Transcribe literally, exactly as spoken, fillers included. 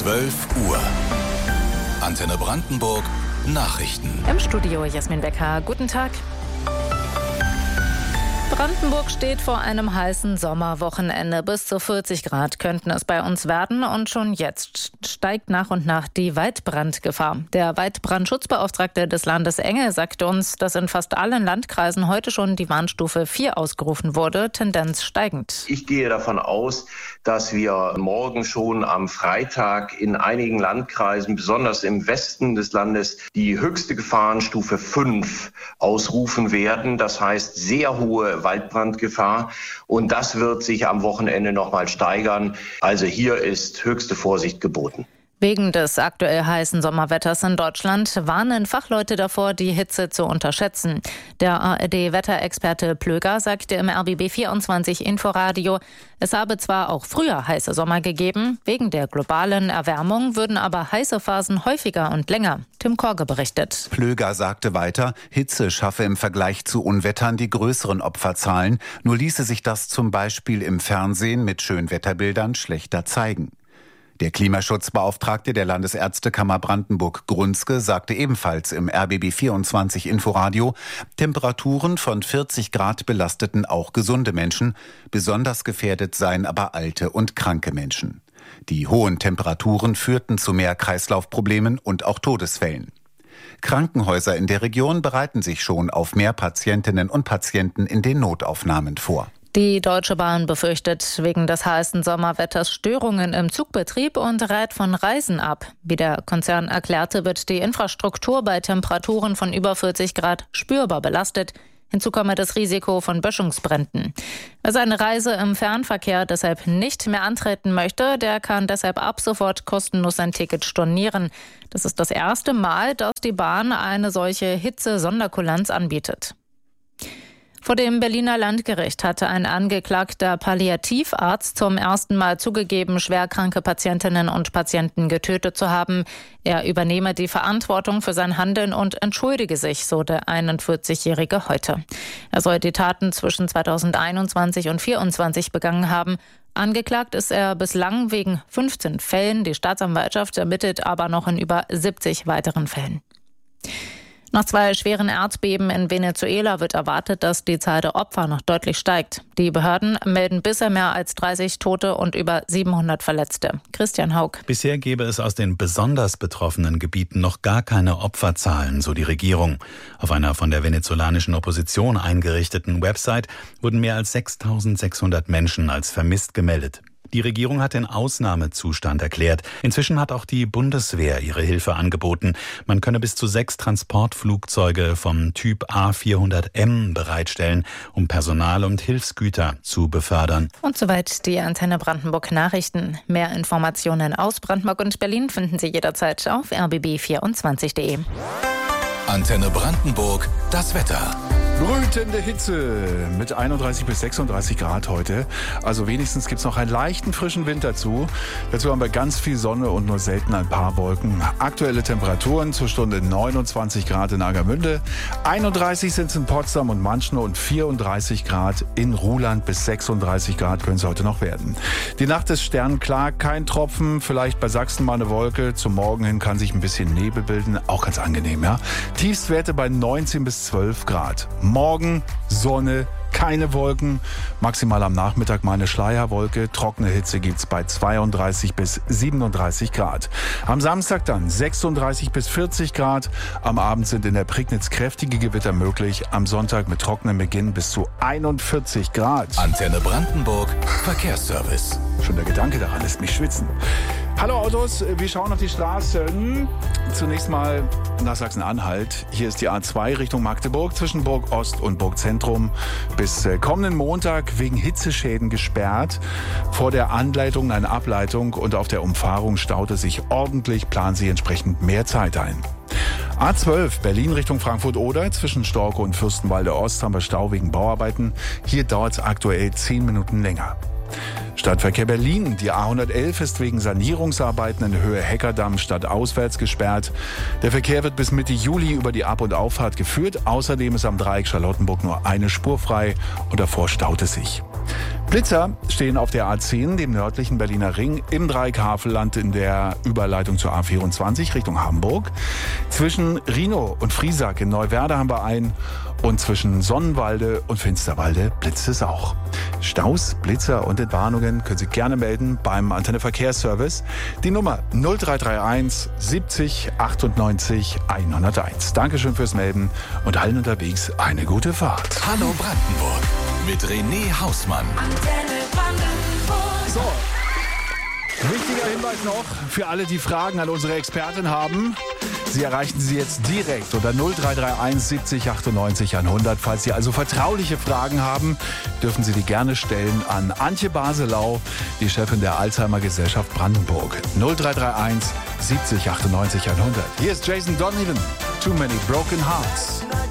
zwölf Uhr. Antenne Brandenburg Nachrichten. Im Studio Jasmin Becker. Guten Tag. Brandenburg steht vor einem heißen Sommerwochenende. Bis zu vierzig Grad könnten es bei uns werden. Und schon jetzt steigt nach und nach die Waldbrandgefahr. Der Waldbrandschutzbeauftragte des Landes Enge sagte uns, dass in fast allen Landkreisen heute schon die Warnstufe vier ausgerufen wurde. Tendenz steigend. Ich gehe davon aus, dass wir morgen schon am Freitag in einigen Landkreisen, besonders im Westen des Landes, die höchste Gefahrenstufe fünf ausrufen werden. Das heißt sehr hohe Waldbrandgefahr. Und das wird sich am Wochenende nochmal steigern. Also hier ist höchste Vorsicht geboten. Wegen des aktuell heißen Sommerwetters in Deutschland warnen Fachleute davor, die Hitze zu unterschätzen. Der A R D-Wetterexperte Plöger sagte im R B B vierundzwanzig Inforadio, es habe zwar auch früher heiße Sommer gegeben, wegen der globalen Erwärmung würden aber heiße Phasen häufiger und länger. Tim Korge berichtet. Plöger sagte weiter, Hitze schaffe im Vergleich zu Unwettern die größeren Opferzahlen, nur ließe sich das zum Beispiel im Fernsehen mit Schönwetterbildern schlechter zeigen. Der Klimaschutzbeauftragte der Landesärztekammer Brandenburg Grunzke sagte ebenfalls im R B B vierundzwanzig Inforadio, Temperaturen von vierzig Grad belasteten auch gesunde Menschen, besonders gefährdet seien aber alte und kranke Menschen. Die hohen Temperaturen führten zu mehr Kreislaufproblemen und auch Todesfällen. Krankenhäuser in der Region bereiten sich schon auf mehr Patientinnen und Patienten in den Notaufnahmen vor. Die Deutsche Bahn befürchtet wegen des heißen Sommerwetters Störungen im Zugbetrieb und rät von Reisen ab. Wie der Konzern erklärte, wird die Infrastruktur bei Temperaturen von über vierzig Grad spürbar belastet. Hinzu komme das Risiko von Böschungsbränden. Wer seine Reise im Fernverkehr deshalb nicht mehr antreten möchte, der kann deshalb ab sofort kostenlos sein Ticket stornieren. Das ist das erste Mal, dass die Bahn eine solche Hitze-Sonderkulanz anbietet. Vor dem Berliner Landgericht hatte ein angeklagter Palliativarzt zum ersten Mal zugegeben, schwerkranke Patientinnen und Patienten getötet zu haben. Er übernehme die Verantwortung für sein Handeln und entschuldige sich, so der einundvierzigjährige heute. Er soll die Taten zwischen zweitausendeinundzwanzig und zweitausendvierundzwanzig begangen haben. Angeklagt ist er bislang wegen fünfzehn Fällen. Die Staatsanwaltschaft ermittelt aber noch in über siebzig weiteren Fällen. Nach zwei schweren Erdbeben in Venezuela wird erwartet, dass die Zahl der Opfer noch deutlich steigt. Die Behörden melden bisher mehr als dreißig Tote und über siebenhundert Verletzte. Christian Haug. Bisher gebe es aus den besonders betroffenen Gebieten noch gar keine Opferzahlen, so die Regierung. Auf einer von der venezolanischen Opposition eingerichteten Website wurden mehr als sechstausendsechshundert Menschen als vermisst gemeldet. Die Regierung hat den Ausnahmezustand erklärt. Inzwischen hat auch die Bundeswehr ihre Hilfe angeboten. Man könne bis zu sechs Transportflugzeuge vom Typ A vierhundert M bereitstellen, um Personal und Hilfsgüter zu befördern. Und soweit die Antenne Brandenburg Nachrichten. Mehr Informationen aus Brandenburg und Berlin finden Sie jederzeit auf r b b vierundzwanzig punkt d e. Antenne Brandenburg, das Wetter. Brütende Hitze mit einunddreißig bis sechsunddreißig Grad heute. Also wenigstens gibt es noch einen leichten frischen Wind dazu. Dazu haben wir ganz viel Sonne und nur selten ein paar Wolken. Aktuelle Temperaturen zur Stunde neunundzwanzig Grad in Agermünde. einunddreißig sind es in Potsdam und Manchnow und vierunddreißig Grad in Ruhland. Bis sechsunddreißig Grad können es heute noch werden. Die Nacht ist sternklar, kein Tropfen, vielleicht bei Sachsen mal eine Wolke. Zum Morgen hin kann sich ein bisschen Nebel bilden. Auch ganz angenehm, ja. Tiefstwerte bei neunzehn bis zwölf Grad. Morgen Sonne, keine Wolken, maximal am Nachmittag mal eine Schleierwolke. Trockene Hitze gibt's bei zweiunddreißig bis siebenunddreißig Grad. Am Samstag dann sechsunddreißig bis vierzig Grad. Am Abend sind in der Prignitz kräftige Gewitter möglich. Am Sonntag mit trockenem Beginn bis zu einundvierzig Grad. Antenne Brandenburg, Verkehrsservice. Schon der Gedanke daran lässt mich schwitzen. Hallo Autos, wir schauen auf die Straßen. Zunächst mal nach Sachsen-Anhalt. Hier ist die A zwei Richtung Magdeburg zwischen Burg Ost und Burg Zentrum bis kommenden Montag wegen Hitzeschäden gesperrt. Vor der Anleitung eine Ableitung und auf der Umfahrung staut es sich ordentlich. Planen Sie entsprechend mehr Zeit ein. A zwölf Berlin Richtung Frankfurt-Oder zwischen Storke und Fürstenwalde Ost haben wir Stau wegen Bauarbeiten. Hier dauert es aktuell zehn Minuten länger. Stadtverkehr Berlin. Die A hundertelf ist wegen Sanierungsarbeiten in Höhe Heckerdamm stadtauswärts gesperrt. Der Verkehr wird bis Mitte Juli über die Ab- und Auffahrt geführt. Außerdem ist am Dreieck Charlottenburg nur eine Spur frei und davor staut es sich. Blitzer stehen auf der A zehn, dem nördlichen Berliner Ring, im Dreihavelland in der Überleitung zur A vierundzwanzig Richtung Hamburg. Zwischen Rhinow und Friesack in Neuwerder haben wir einen und zwischen Sonnenwalde und Finsterwalde blitzt es auch. Staus, Blitzer und Entwarnungen können Sie gerne melden beim Antenne Verkehrsservice. Die Nummer null drei drei eins siebzig achtundneunzig hunderteins. Dankeschön fürs Melden und allen unterwegs eine gute Fahrt. Hallo Brandenburg mit René Hausmann. So, wichtiger Hinweis noch für alle, die Fragen an unsere Expertin haben. Sie erreichen sie jetzt direkt unter null drei drei eins siebzig achtundneunzig hundert. Falls Sie also vertrauliche Fragen haben, dürfen Sie die gerne stellen an Antje Baselau, die Chefin der Alzheimer Gesellschaft Brandenburg. null drei drei eins siebzig achtundneunzig hundert. Hier ist Jason Donovan. Too Many Broken Hearts.